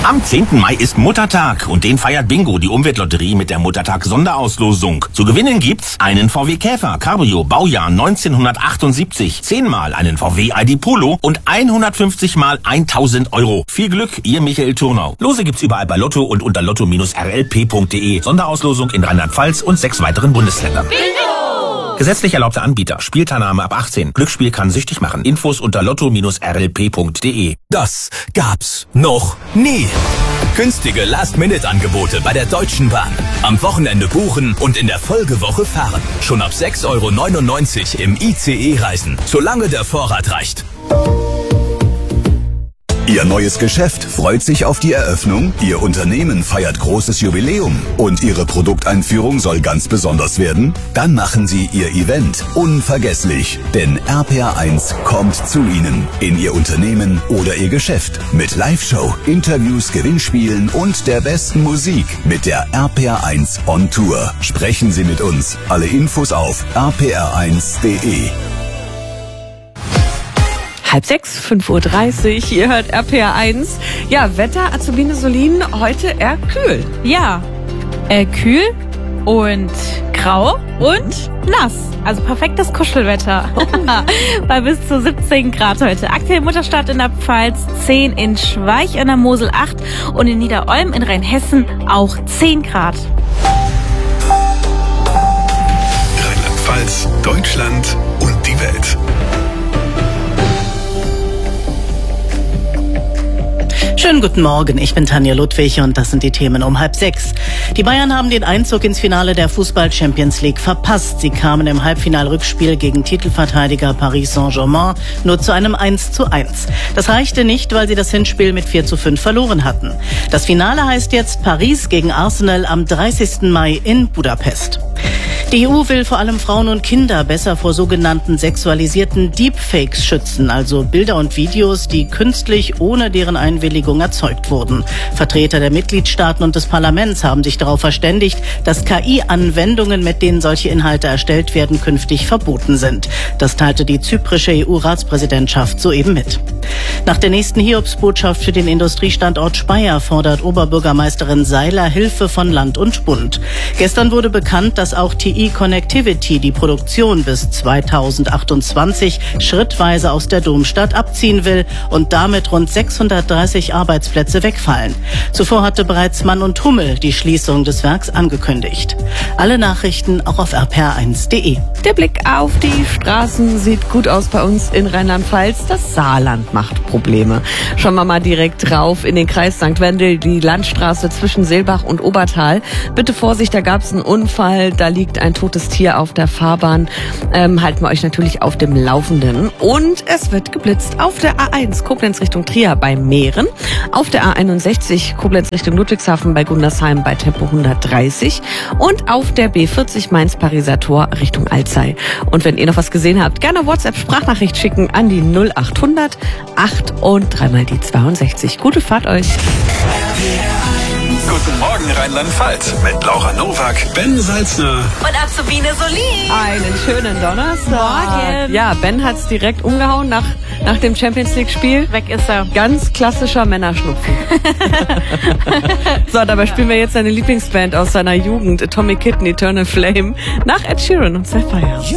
Am 10. Mai ist Muttertag und den feiert Bingo, die Umweltlotterie, mit der Muttertag-Sonderauslosung. Zu gewinnen gibt's einen VW Käfer Cabrio Baujahr 1978, 10-mal einen VW ID Polo und 150 mal 1000 Euro. Viel Glück, Ihr Michael Turnau. Lose gibt's überall bei Lotto und unter lotto-rlp.de. Sonderauslosung in Rheinland-Pfalz und 6 weiteren Bundesländern. Bingo! Gesetzlich erlaubter Anbieter. Spielteilnahme ab 18. Glücksspiel kann süchtig machen. Infos unter lotto-rlp.de. Das gab's noch nie. Günstige Last-Minute-Angebote bei der Deutschen Bahn. Am Wochenende buchen und in der Folgewoche fahren. Schon ab 6,99 € im ICE reisen, solange der Vorrat reicht. Ihr neues Geschäft freut sich auf die Eröffnung, Ihr Unternehmen feiert großes Jubiläum und Ihre Produkteinführung soll ganz besonders werden? Dann machen Sie Ihr Event unvergesslich, denn RPR1 kommt zu Ihnen in Ihr Unternehmen oder Ihr Geschäft mit Live-Show, Interviews, Gewinnspielen und der besten Musik mit der RPR1 on Tour. Sprechen Sie mit uns. Alle Infos auf rpr1.de. 5:30, 5:30 Uhr, ihr hört RPR1. Ja, Wetter, Azubine Solin, heute eher kühl. Ja, kühl und grau und nass. Also perfektes Kuschelwetter. Bei bis zu 17 Grad heute. Aktuell Mutterstadt in der Pfalz 10, in Schweich an der Mosel 8 und in Niederolm in Rheinhessen auch 10 Grad. Rheinland-Pfalz, Deutschland und die Welt. Schönen guten Morgen, ich bin Tanja Ludwig und das sind die Themen um 5:30. Die Bayern haben den Einzug ins Finale der Fußball-Champions League verpasst. Sie kamen im Halbfinalrückspiel gegen Titelverteidiger Paris Saint-Germain nur zu einem 1:1. Das reichte nicht, weil sie das Hinspiel mit 4:5 verloren hatten. Das Finale heißt jetzt Paris gegen Arsenal am 30. Mai in Budapest. Die EU will vor allem Frauen und Kinder besser vor sogenannten sexualisierten Deepfakes schützen, also Bilder und Videos, die künstlich ohne deren Einwilligung erzeugt wurden. Vertreter der Mitgliedstaaten und des Parlaments haben sich darauf verständigt, dass KI-Anwendungen, mit denen solche Inhalte erstellt werden, künftig verboten sind. Das teilte die zyprische EU-Ratspräsidentschaft soeben mit. Nach der nächsten Hiobsbotschaft für den Industriestandort Speyer fordert Oberbürgermeisterin Seiler Hilfe von Land und Bund. Gestern wurde bekannt, dass auch TI Connectivity die Produktion bis 2028 schrittweise aus der Domstadt abziehen will und damit rund 630 Arbeitsplätze wegfallen. Zuvor hatte bereits Mann und Hummel die Schließung des Werks angekündigt. Alle Nachrichten auch auf rpr1.de. Der Blick auf die Straßen sieht gut aus bei uns in Rheinland-Pfalz. Das Saarland macht Probleme. Schauen wir mal direkt drauf in den Kreis St. Wendel, die Landstraße zwischen Seelbach und Obertal. Bitte Vorsicht, da gab es einen Unfall, da liegt ein totes Tier auf der Fahrbahn. Halten wir euch natürlich auf dem Laufenden. Und es wird geblitzt auf der A1 Koblenz Richtung Trier bei Mähren, auf der A61 Koblenz Richtung Ludwigshafen bei Gundersheim bei Tempo 130 und auf der B40 Mainz-Pariser Tor Richtung Alzey. Und wenn ihr noch was gesehen habt, gerne WhatsApp-Sprachnachricht schicken an die 0800 8 und 3 die 62. Gute Fahrt euch. Guten Morgen Rheinland-Pfalz mit Laura Nowak, Ben Salzner Und Azubine Solin. Einen schönen Donnerstag. Morgen. Ja, Ben hat's direkt umgehauen nach dem Champions League Spiel. Weg ist er. Ganz klassischer Männerschnupfen. So, dabei spielen wir jetzt seine Lieblingsband aus seiner Jugend, Atomic Kitten, Eternal Flame, nach Ed Sheeran und Sapphire.